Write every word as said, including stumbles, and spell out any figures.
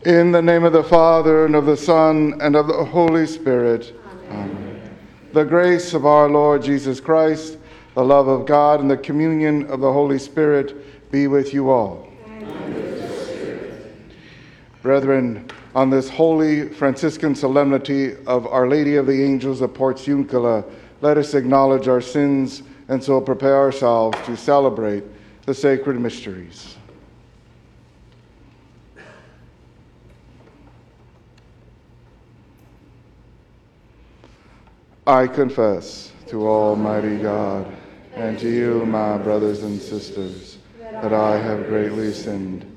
In the name of the Father, and of the Son, and of the Holy Spirit. Amen. Amen. The grace of our Lord Jesus Christ, the love of God, and the communion of the Holy Spirit be with you all. And with your spirit. Brethren, on this holy Franciscan solemnity of Our Lady of the Angels of Portiuncula, let us acknowledge our sins and so prepare ourselves to celebrate the sacred mysteries. I confess to Almighty God and to you, my brothers and sisters, that I have greatly sinned